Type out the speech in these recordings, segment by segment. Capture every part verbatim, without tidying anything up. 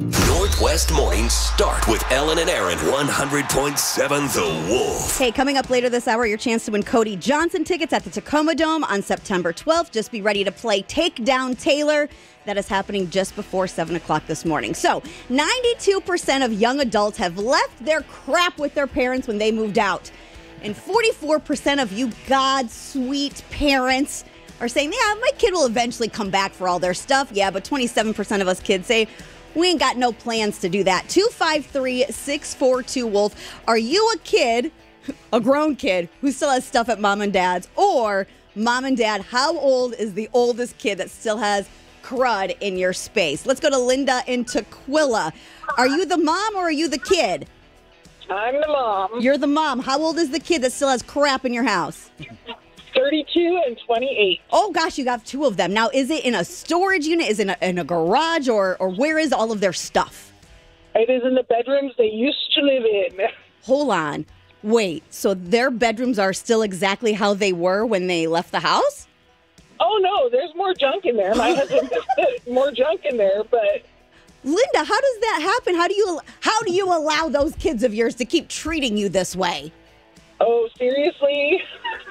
Northwest Mornings start with Ellen and Aaron, one hundred point seven The Wolf. Hey, coming up later this hour, your chance to win Cody Johnson tickets at the Tacoma Dome on September twelfth. Just be ready to play Take Down Taylor. That is happening just before seven o'clock this morning. So, ninety-two percent of young adults have left their crap with their parents when they moved out. And forty-four percent of you God's sweet parents are saying, yeah, my kid will eventually come back for all their stuff. Yeah, but twenty-seven percent of us kids say, we ain't got no plans to do that. two five three, six four two, Wolf. Are you a kid, a grown kid, who still has stuff at mom and dad's? Or, mom and dad, how old is the oldest kid that still has crud in your space? Let's go to Linda in Tukwila. Are you the mom or are you the kid? I'm the mom. You're the mom. How old is the kid that still has crap in your house? thirty-two and twenty-eight. Oh, gosh, you got two of them. Now, is it in a storage unit? Is it in a, in a garage? Or, or where is all of their stuff? It is in the bedrooms they used to live in. Hold on. Wait, so their bedrooms are still exactly how they were when they left the house? Oh, no, there's more junk in there. My husband more junk in there, but... Linda, how does that happen? How do you how do you allow those kids of yours to keep treating you this way? Oh, seriously?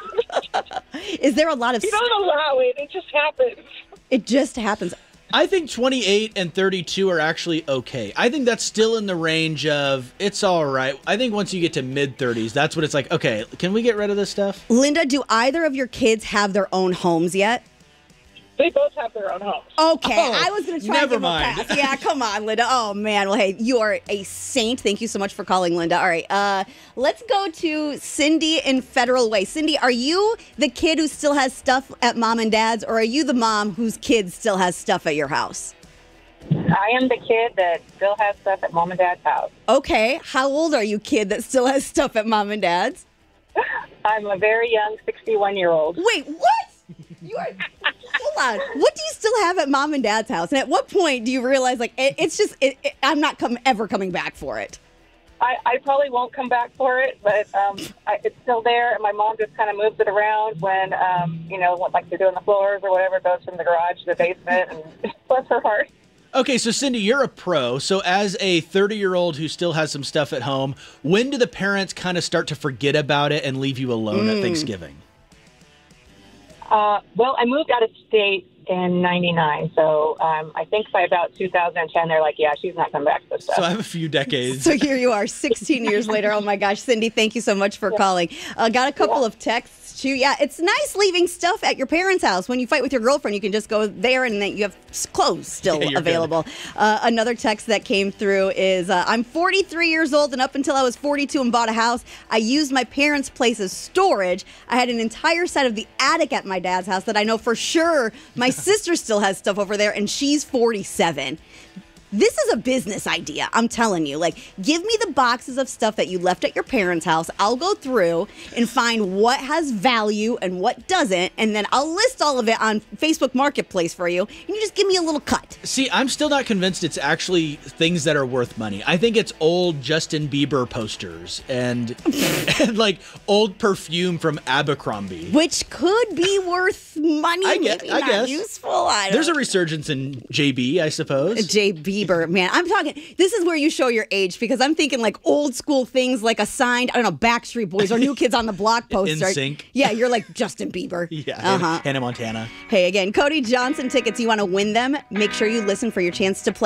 Is there a lot of... You don't allow it. It just happens. It just happens. I think twenty-eight and thirty-two are actually okay. I think that's still in the range of it's all right. I think once you get to mid-thirties, that's what it's like, okay, can we get rid of this stuff? Linda, do either of your kids have their own homes yet? They both have their own homes. Okay, Oh, I was going to try never to give mind. a pass. Yeah, come on, Linda. Oh, man. Well, hey, you are a saint. Thank you so much for calling, Linda. All right, uh, let's go to Cindy in Federal Way. Cindy, are you the kid who still has stuff at mom and dad's, or are you the mom whose kid still has stuff at your house? I am the kid that still has stuff at mom and dad's house. Okay, how old are you, kid that still has stuff at mom and dad's? I'm a very young sixty-one-year-old. Wait, what? You are... Hold on. What do you still have at mom and dad's house? And at what point do you realize, like, it, it's just, it, it, I'm not come, ever coming back for it? I, I probably won't come back for it, but um, I, it's still there, and my mom just kind of moves it around when, um, you know, like they're doing the floors or whatever, goes from the garage to the basement, and bless her heart. Okay, so Cindy, you're a pro. So as a thirty-year-old who still has some stuff at home, when do the parents kind of start to forget about it and leave you alone Mm. at Thanksgiving? Uh, well, I moved out of state in ninety-nine, so um, I think by about two thousand ten, they're like, yeah, she's not coming back to this stuff. So I have a few decades. So here you are, sixteen years later. Oh, my gosh. Cindy, thank you so much for calling. Uh, got a couple Yeah. of texts, too. Yeah, it's nice leaving stuff at your parents' house. When you fight with your girlfriend, you can just go there and then you have s- clothes still Yeah, you're available. Uh, another text that came through is, uh, I'm forty-three years old, and up until I was forty-two and bought a house, I used my parents' place as storage. I had an entire set of the attic at my dad's house that I know for sure my sister still has stuff over there, and she's forty-seven. This is a business idea, I'm telling you. Like, give me the boxes of stuff that you left at your parents' house. I'll go through and find what has value and what doesn't, and then I'll list all of it on Facebook Marketplace for you, and you just give me a little cut. See, I'm still not convinced it's actually things that are worth money. I think it's old Justin Bieber posters and, and like old perfume from Abercrombie. Which could be worth money, I guess- maybe I not guess. useful. I don't There's a resurgence in J B, I suppose. J. Bieber, man. I'm talking, this is where you show your age, because I'm thinking like old school things like a signed, I don't know, Backstreet Boys or New Kids on the Block poster. In Sync. Yeah, you're like Justin Bieber. Yeah, Uh-huh. Hannah Montana. Hey, again, Cody Johnson tickets. You want to win them? Make sure you listen for your chance to play